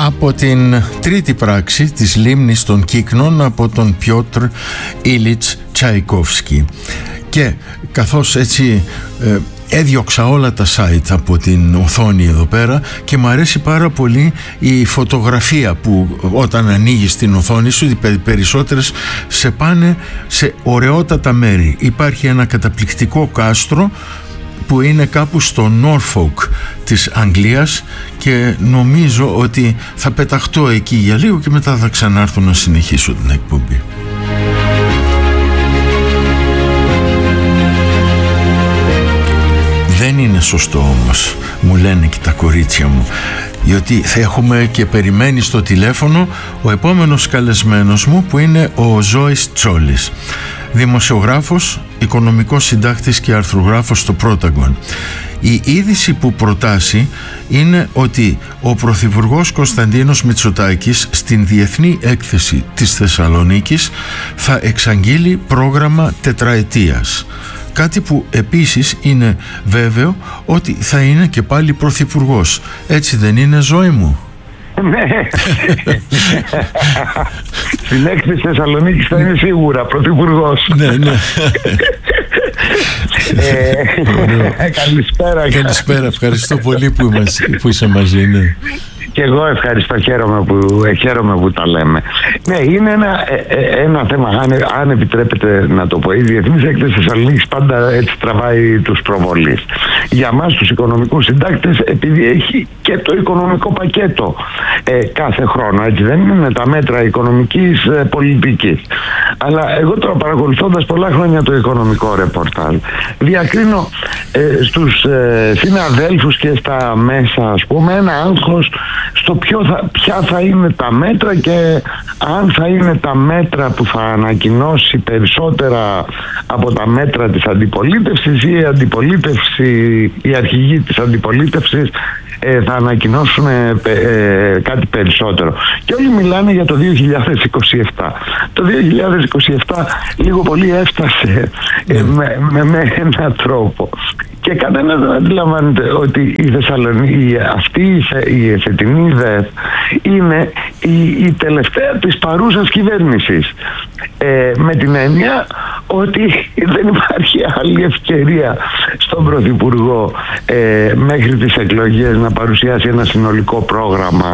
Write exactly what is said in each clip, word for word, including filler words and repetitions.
από την τρίτη πράξη της Λίμνης των Κύκνων από τον Πιότρ Ήλιτς Τσαϊκόφσκι. Και καθώς έτσι ε, έδιωξα όλα τα site από την οθόνη εδώ πέρα και μου αρέσει πάρα πολύ η φωτογραφία που όταν ανοίγεις την οθόνη σου, οι περισσότερες σε πάνε σε ωραιότατα μέρη. Υπάρχει ένα καταπληκτικό κάστρο που είναι κάπου στο Norfolk της Αγγλίας και νομίζω ότι θα πεταχτώ εκεί για λίγο και μετά θα ξανάρθω να συνεχίσω την εκπομπή. Δεν είναι σωστό όμως, μου λένε και τα κορίτσια μου, διότι θα έχουμε και περιμένει στο τηλέφωνο ο επόμενος καλεσμένος μου που είναι ο Ζώης Τσόλης, δημοσιογράφος, οικονομικός συντάκτης και αρθρογράφος στο Πρόταγκον. Η είδηση που προτάσει είναι ότι ο Πρωθυπουργός Κωνσταντίνος Μητσοτάκης στην Διεθνή Έκθεση της Θεσσαλονίκης θα εξαγγείλει πρόγραμμα τετραετίας. Κάτι που επίσης είναι βέβαιο ότι θα είναι και πάλι πρωθυπουργός. Έτσι δεν είναι, Ζωή μου? Ναι. Στην έκθεση Θεσσαλονίκης θα είναι σίγουρα πρωθυπουργός. Ναι, ναι. ε, καλησπέρα. Καλησπέρα, ευχαριστώ πολύ που, είμαστε, που είσαι μαζί. Ναι. Και εγώ ευχαριστώ, χαίρομαι που, χαίρομαι που τα λέμε. Ναι, είναι ένα, ένα θέμα, αν, αν επιτρέπετε να το πω. Η Διεθνής Έκθεση Θεσσαλονίκης πάντα έτσι τραβάει τους προβολείς. Για μας τους οικονομικούς συντάκτες, επειδή έχει και το οικονομικό πακέτο ε, κάθε χρόνο, έτσι δεν είναι, τα μέτρα οικονομικής ε, πολιτικής. Αλλά εγώ τώρα, παρακολουθώντας πολλά χρόνια το οικονομικό ρεπορτάζ, διακρίνω ε, στους ε, συναδέλφους και στα μέσα, ας πούμε, ένα άγχος στο ποιο θα, ποια θα είναι τα μέτρα και αν θα είναι τα μέτρα που θα ανακοινώσει περισσότερα από τα μέτρα της αντιπολίτευσης ή η αντιπολίτευση, η αρχηγοί της αντιπολίτευσης ε, θα ανακοινώσουν ε, ε, κάτι περισσότερο. Και όλοι μιλάνε για το δύο χιλιάδες είκοσι επτά. Το δύο χιλιάδες είκοσι επτά λίγο πολύ έφτασε ε, με, με, με έναν τρόπο. Και κανένα δεν αντιλαμβάνεται ότι η Θεσσαλονίκη, αυτή η φετινή ΔΕΘ είναι η, η τελευταία της παρούσας κυβέρνησης. Ε, με την έννοια ότι δεν υπάρχει άλλη ευκαιρία στον Πρωθυπουργό ε, μέχρι τις εκλογές να παρουσιάσει ένα συνολικό πρόγραμμα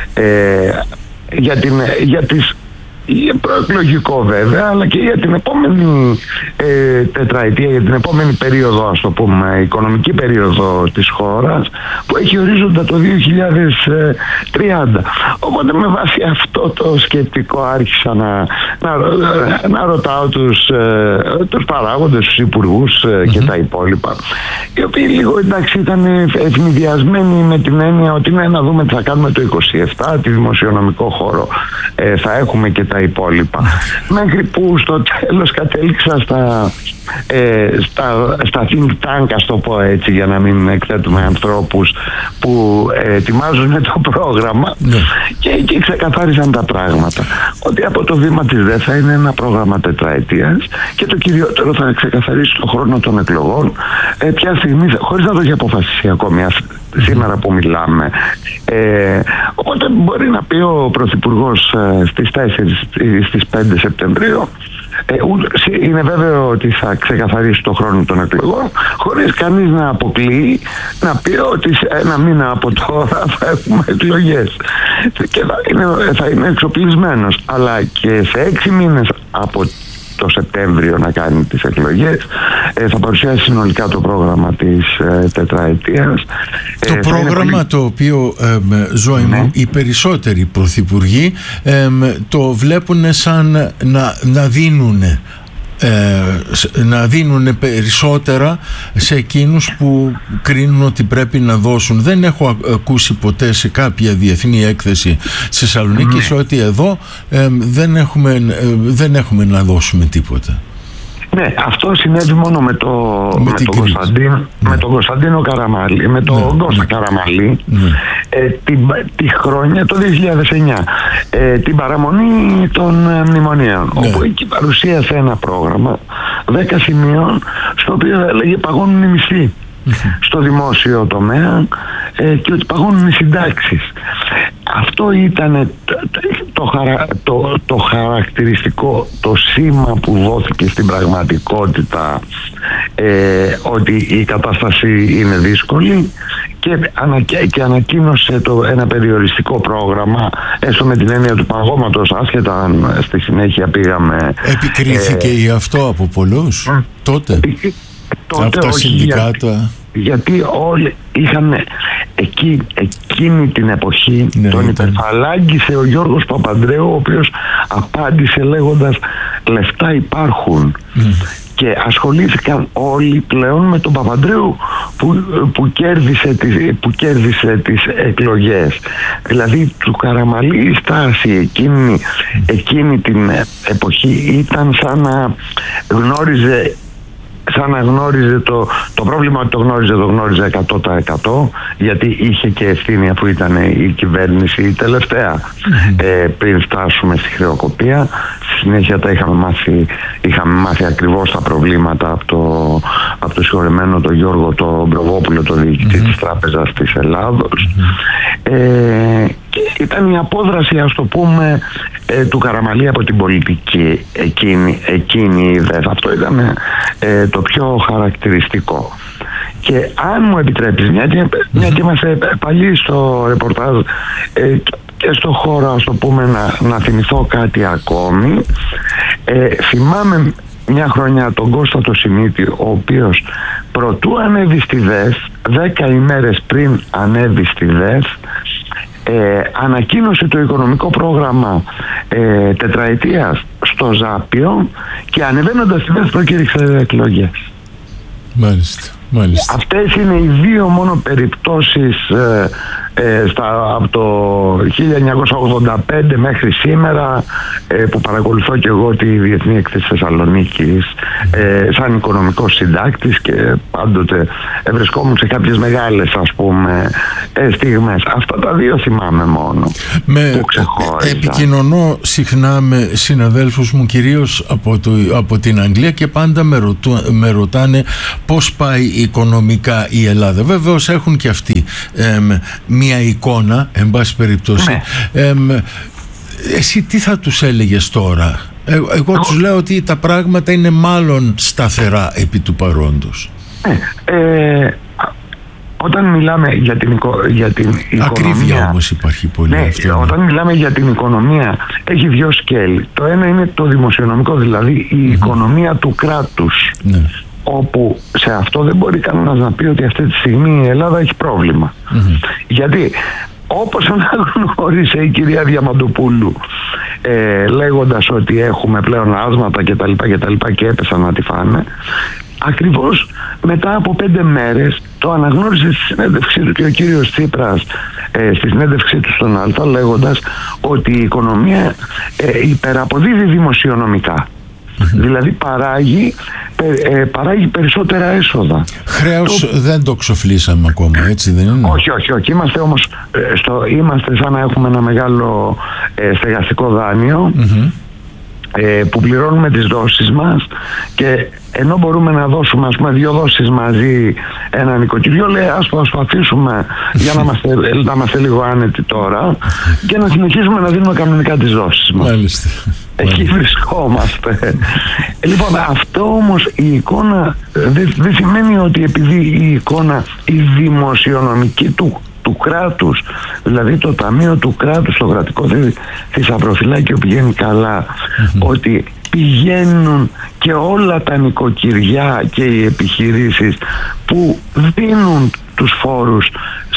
ε, για, την, για τις για προεκλογικό βέβαια, αλλά και για την επόμενη ε, τετραετία, για την επόμενη περίοδο, ας το πούμε, οικονομική περίοδο της χώρας, που έχει ορίζοντα το δύο χιλιάδες τριάντα. Οπότε με βάση αυτό το σκεπτικό άρχισα να, να, να ρωτάω τους, ε, τους παράγοντες, τους υπουργούς ε, mm-hmm. και τα υπόλοιπα, οι οποίοι λίγο εντάξει ήταν ευνηδιασμένοι με την έννοια ότι ναι, να δούμε τι θα κάνουμε το είκοσι επτά, τη δημοσιονομικό χώρο ε, θα έχουμε και τα υπόλοιπα. Μέχρι που στο τέλος κατέληξα στα, ε, στα, στα think tank, ας το πω έτσι, για να μην εκθέτουμε ανθρώπους που ε, ετοιμάζουν το πρόγραμμα ναι. και εκεί ξεκαθάρισαν τα πράγματα. Ότι από το βήμα της ΔΕΘ θα είναι ένα πρόγραμμα τετραετίας και το κυριότερο θα ξεκαθαρίσει το χρόνο των εκλογών ε, ποια στιγμή, χωρίς να το έχει αποφασίσει ακόμη σήμερα που μιλάμε. Ε, οπότε μπορεί να πει ο Πρωθυπουργός ε, στις τέσσερις ή στις πέντε Σεπτεμβρίου, ε, είναι βέβαιο ότι θα ξεκαθαρίσει το χρόνο των εκλογών, χωρίς κανείς να αποκλείει να πει ότι σε ένα μήνα από τώρα θα έχουμε εκλογές και θα είναι, θα είναι εξοπλισμένος, αλλά και σε έξι μήνες από το Σεπτέμβριο να κάνει τις εκλογές ε, θα παρουσιάσει συνολικά το πρόγραμμα της ε, τετραετίας. Το ε, πρόγραμμα πολύ... το οποίο ε, Ζωή μου, ναι. οι περισσότεροι πρωθυπουργοί ε, το βλέπουν σαν να, να δίνουν Ε, να δίνουν περισσότερα σε εκείνους που κρίνουν ότι πρέπει να δώσουν. Δεν έχω ακούσει ποτέ σε κάποια διεθνή έκθεση στη Θεσσαλονίκη ναι. ότι εδώ ε, δεν, έχουμε, ε, δεν έχουμε να δώσουμε τίποτα. Ναι, αυτό συνέβη μόνο με, το, με, με, τον, Κωνσταντίν, ναι. με τον Κωνσταντίνο Καραμαλή, με τον ναι. Κώστα Καραμαλή, ναι. ε, τη, τη χρόνια, το δύο χιλιάδες εννιά, ε, την παραμονή των ε, μνημονίων, ναι. όπου εκεί παρουσίασε ένα πρόγραμμα δέκα σημείων, στο οποίο έλεγε παγώνουν οι μισθοί mm-hmm. στο δημόσιο τομέα ε, και ότι παγώνουν οι συντάξεις. αυτό ήταν το, το, χαρα, το, το χαρακτηριστικό, το σήμα που δόθηκε στην πραγματικότητα, ε, ότι η κατάσταση είναι δύσκολη, και, ανα, και ανακοίνωσε το, ένα περιοριστικό πρόγραμμα, έστω με την έννοια του παγώματος, άσχετα αν στη συνέχεια πήγαμε... Επικρίθηκε ε, γι' αυτό από πολλούς ε, τότε, ε, τότε από τα συνδικάτα? Για, γιατί όλοι είχαν εκεί, εκείνη την εποχή, ναι, τον υπερφαλάγγισε ο Γιώργος Παπανδρέου, ο οποίος απάντησε λέγοντας λεφτά υπάρχουν. Mm. Και ασχολήθηκαν όλοι πλέον με τον Παπανδρέου που, που, κέρδισε τις, που κέρδισε τις εκλογές. Δηλαδή του Καραμαλή η στάση εκείνη, εκείνη την εποχή ήταν σαν να γνώριζε σαν να γνώριζε το, το πρόβλημα, ότι το γνώριζε, το γνώριζε εκατό τοις εκατό, γιατί είχε και ευθύνη, αφού ήταν η κυβέρνηση η τελευταία mm-hmm. ε, πριν φτάσουμε στη χρεοκοπία. Στη συνέχεια τα είχαμε μάθει, είχαμε μάθει ακριβώς τα προβλήματα από το, από το συγχωρεμένο τον Γιώργο τον Προβόπουλο, τον διοικητή mm-hmm. της Τράπεζας της Ελλάδος. Mm-hmm. Ε, και ήταν η απόδραση, ας το πούμε, ε, του Καραμαλή από την πολιτική εκείνη, εκείνη η ιδέα. Αυτό ήταν ε, το πιο χαρακτηριστικό. Και αν μου επιτρέπεις, μια και, μια και είμαστε παλιοί στο ρεπορτάζ ε, και στο χώρο, ας το πούμε, να, να θυμηθώ κάτι ακόμη. Ε, θυμάμαι μια χρονιά τον Κώστα το Σιμίτη, ο οποίος προτού ανέβει στη ΔΕΘ, δέκα ημέρες πριν ανέβει στη ΔΕΘ, Ε, ανακοίνωσε το οικονομικό πρόγραμμα ε, τετραετίας στο Ζάπιο, και ανεβαίνοντας στη ΔΕΘ προκήρυξε εκλογές. Μάλιστα, μάλιστα. Αυτές είναι οι δύο μόνο περιπτώσεις ε, ε, στα, από το χίλια εννιακόσια ογδόντα πέντε μέχρι σήμερα ε, που παρακολουθώ και εγώ τη Διεθνή Έκθεση Θεσσαλονίκης ε, σαν οικονομικός συντάκτης, και πάντοτε ε, βρισκόμουν σε κάποιες μεγάλες, ας πούμε, ε, στιγμές. Αυτά τα δύο θυμάμαι μόνο με, που ξεχώρισα. Επικοινωνώ συχνά με συναδέλφους μου, κυρίως από, το, από την Αγγλία, και πάντα με, ρωτού, με ρωτάνε πώς πάει οικονομικά η Ελλάδα. Βεβαίως έχουν και αυτοί ε, μία εικόνα, εν πάση περιπτώσει. Ναι. Ε, εσύ τι θα τους έλεγες τώρα? Ε, εγώ oh. τους λέω ότι τα πράγματα είναι μάλλον σταθερά επί του παρόντος. Ε, ε, όταν μιλάμε για την, οικο, για την οικονομία... Ακρίβεια όμως υπάρχει πολύ. Ναι, αυτό, ναι. Όταν μιλάμε για την οικονομία, έχει δύο σκέλη. Το ένα είναι το δημοσιονομικό, δηλαδή η mm-hmm. οικονομία του κράτους. Ναι. Όπου σε αυτό δεν μπορεί κανένας να πει ότι αυτή τη στιγμή η Ελλάδα έχει πρόβλημα. Mm-hmm. Γιατί όπως αναγνώρισε η κυρία Διαμαντοπούλου, ε, λέγοντας ότι έχουμε πλέον άσματα και τα λοιπά και τα λοιπά, και έπεσαν να τη φάνε, ακριβώς μετά από πέντε μέρες το αναγνώρισε στη συνέντευξή του και ο κύριος Τσίπρας ε, στη συνέντευξή του στον Α, λέγοντας ότι η οικονομία ε, υπεραποδίδει δημοσιονομικά. Mm-hmm. Δηλαδή παράγει, ε, παράγει περισσότερα έσοδα. Χρέος το... δεν το ξοφλήσαμε ακόμα, έτσι δεν είναι? Όχι, όχι, όχι. Είμαστε όμως ε, στο, είμαστε σαν να έχουμε ένα μεγάλο ε, στεγαστικό δάνειο, mm-hmm. ε, που πληρώνουμε τις δόσεις μας, και ενώ μπορούμε να δώσουμε, ας πούμε, δύο δόσεις μαζί ένα νοικοκυριό, λέει ας προσπαθήσουμε για να είμαστε, να είμαστε λίγο άνετοι τώρα και να συνεχίσουμε να δίνουμε κανονικά τις δόσεις μας. Μάλιστα. Εκεί βρισκόμαστε. Λοιπόν, αυτό όμως η εικόνα δεν δε σημαίνει ότι επειδή η εικόνα η δημοσιονομική του του κράτους, δηλαδή το ταμείο του κράτους, το κρατικό θησαυροφυλάκιο πηγαίνει καλά, mm-hmm. ότι πηγαίνουν και όλα τα νοικοκυριά και οι επιχειρήσεις που δίνουν τους φόρους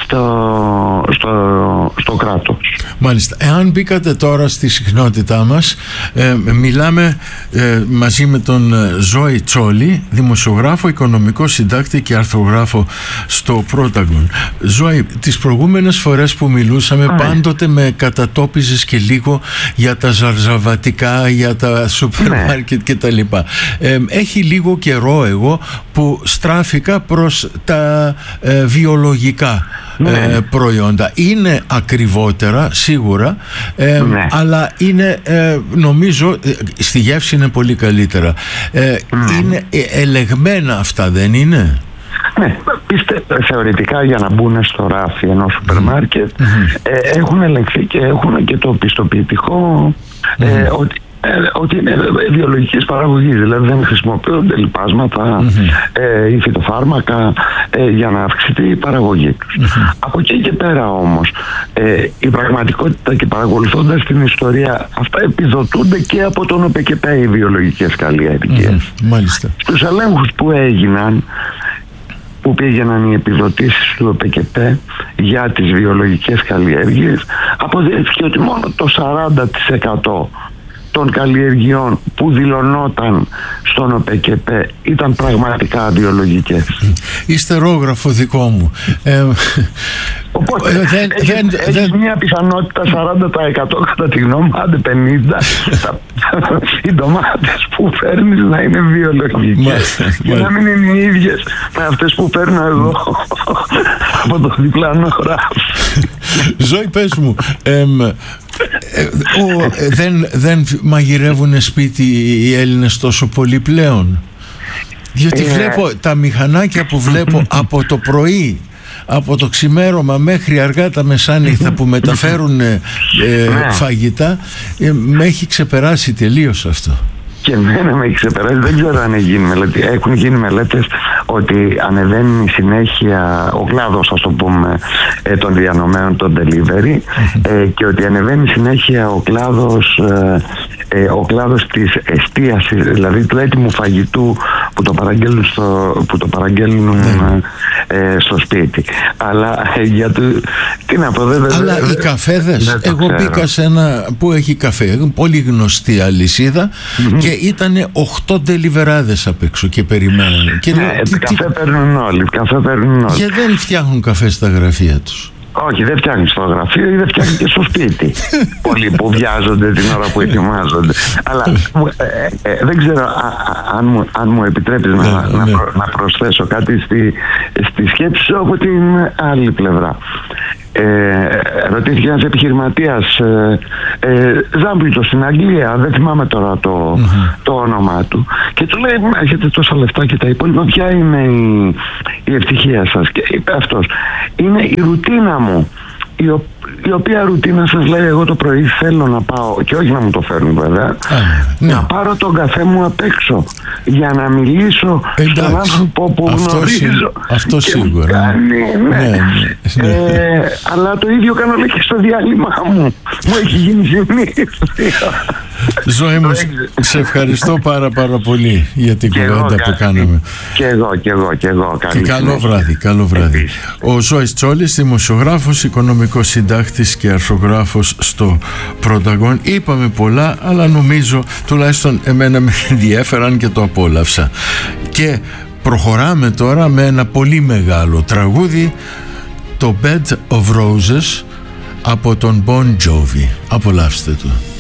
στο, στο, στο κράτος. Μάλιστα. Εάν μπήκατε τώρα στη συχνότητά μας, ε, μιλάμε ε, μαζί με τον Ζόη Τσόλη, δημοσιογράφο, οικονομικό συντάκτη και αρθρογράφο στο Πρόταγον. Ζόη, τις προηγούμενες φορές που μιλούσαμε, mm. πάντοτε με κατατόπιζες και λίγο για τα ζαρζαβατικά, για τα σούπερ μάρκετ mm. κτλ. Ε, έχει λίγο καιρό εγώ που στράφηκα προς τα ε, βιολογικά ε, προϊόντα. Είναι ακριβότερα σίγουρα, ε, ναι. αλλά είναι ε, νομίζω ε, στη γεύση είναι πολύ καλύτερα. Ε, mm. Είναι ελεγμένα αυτά, δεν είναι? Ναι, πείστε, θεωρητικά για να μπουν στο ράφι ενός σούπερ μάρκετ mm-hmm. ε, έχουν ελεγχθεί και έχουν και το πιστοποιητικό mm-hmm. ε, ότι Ε, ότι είναι βιολογικής παραγωγής, δηλαδή δεν χρησιμοποιούνται λιπάσματα mm-hmm. ε, ή φυτοφάρμακα ε, για να αυξηθεί η παραγωγή τους. Mm-hmm. Από εκεί και πέρα όμως ε, η πραγματικότητα, και παρακολουθώντας την ιστορία, αυτά επιδοτούνται και από τον ΟΠΕΚΕΠΕ, οι βιολογικές καλλιέργειες. Mm-hmm. Μάλιστα. Στους ελέγχους που έγιναν, που πήγαιναν οι επιδοτήσεις του ΟΠΕΚΕΠΕ για τις βιολογικές καλλιέργειες, αποδείχθηκε ότι μόνο το σαράντα τοις εκατό των καλλιεργειών που δηλωνόταν στον ΟΠΕΚΕΠΕ ήταν πραγματικά βιολογικές. Ιστερόγραφο δικό μου. Ε, Οπότε ε, δεν, έχεις, δεν, έχεις δεν... μια πιθανότητα σαράντα τοις εκατό κατά τη γνώμη μου, άντε πενήντα τοις εκατό οι ντομάτες που φέρνεις να είναι βιολογικές και να μην είναι οι ίδιες με αυτές που παίρνω εδώ από το διπλανό ράφι. Ζωή, πες μου, εμ, ε, ο, ε, δεν, δεν μαγειρεύουν σπίτι οι Έλληνες τόσο πολύ πλέον? Διότι ε, βλέπω τα μηχανάκια που βλέπω από το πρωί, από το ξημέρωμα μέχρι αργά τα μεσάνυχτα που μεταφέρουν ε, ε, φαγητά, ε, με έχει ξεπεράσει τελείως αυτό. Και εμένα με έχει ξεπεράσει. Δεν ξέρω αν έχει γίνει μελέτη. Έχουν γίνει μελέτες ότι ανεβαίνει συνέχεια ο κλάδος, ας το πούμε, ε, των διανομέων, των delivery, ε, και ότι ανεβαίνει συνέχεια ο κλάδος, ε, ε, ο κλάδος της εστίασης, δηλαδή του έτοιμου φαγητού που το παραγγέλνουν στο, που το παραγγέλνουν, ε, στο σπίτι. Αλλά ε, για το, τι να πω, δεν, αλλά δε, οι καφέδες, εγώ ξέρω. μπήκα σε ένα που έχει καφέ, πολύ γνωστή αλυσίδα, mm-hmm. και ήταν οχτώ ντελιβεράδες απ' έξω και περιμένανε. Και ναι, λέω, τι, καφέ τι... παίρνουν όλοι, καφέ παίρνουν όλοι. Και δεν φτιάχνουν καφέ στα γραφεία τους. Όχι, δεν φτιάχνει στο γραφείο ή δεν φτιάχνει και στο σπίτι. Πολλοί που βιάζονται την ώρα που ετοιμάζονται. Αλλά ε, ε, δεν ξέρω α, α, αν, μου, αν μου επιτρέπεις να, να, να, προ, να προσθέσω κάτι στη, στη σκέψη σου από την άλλη πλευρά. Ε, ρωτήθηκε ένας επιχειρηματίας, ε, ε, Ζάμπλουτο στην Αγγλία, δεν θυμάμαι τώρα το, mm-hmm. το όνομά του, και του λέει, έχετε τόσα λεφτά και τα υπόλοιπα, ποια είναι η, η ευτυχία σας? Και είπε αυτός, είναι η ρουτίνα μου, η, ο, η οποία ρουτίνα σας λέει, εγώ το πρωί θέλω να πάω, και όχι να μου το φέρνουν βέβαια, ah, ναι. να πάρω τον καφέ μου απ' έξω για να μιλήσω εντάξει, στον άνθρωπο που αυτό γνωρίζω. Σί, αυτό σίγουρα. Κάνει, ναι. Ναι, ναι, ναι. Ε, αλλά το ίδιο κάνω λέει και στο διάλειμμα μου. Μου έχει γίνει συνήθεια. Ζωή μου, σε ευχαριστώ πάρα πάρα πολύ για την κουβέντα που κάναμε. Και εγώ, και εγώ, και εγώ. Και καλό βράδυ, καλό βράδυ. Ο Ζώης Τσόλης, δημοσιογράφος, οικονομικός συντάκτης και αρθρογράφος στο Πρωταγών. Είπαμε πολλά, αλλά νομίζω τουλάχιστον εμένα με ενδιέφεραν και το απόλαυσα. Και προχωράμε τώρα με ένα πολύ μεγάλο τραγούδι, το Bed of Roses από τον Bon Jovi. Απολαύστε το.